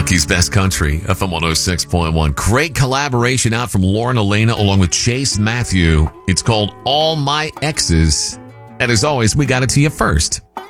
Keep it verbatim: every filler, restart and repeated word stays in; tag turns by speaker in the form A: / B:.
A: Kentucky's best country, F M one oh six point one. Great collaboration out from Lauren Elena along with Chase Matthew. It's called All My Exes. And as always, we got it to you first.